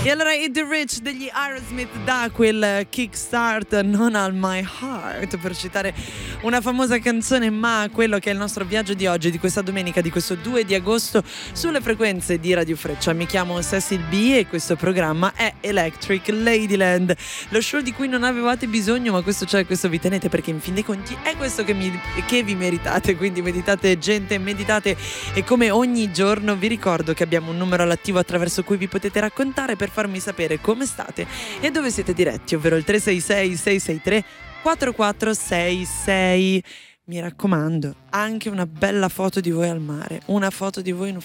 E allora Eat the Rich degli Aerosmith da quel kickstart Non All My Heart, per citare una famosa canzone, ma quello che è il nostro viaggio di oggi, di questa domenica, di questo 2 di agosto sulle frequenze di Radio Freccia. Mi chiamo Cecil B e questo programma è Electric Ladyland, lo show di cui non avevate bisogno, ma questo vi tenete, perché in fin dei conti è questo che vi meritate. Quindi meditate, gente, meditate. E come ogni giorno vi ricordo che abbiamo un numero all'attivo attraverso cui vi potete raccontare per farmi sapere come state e dove siete diretti, ovvero il 366 663 4466. Mi raccomando, anche una bella foto di voi al mare, una foto di voi in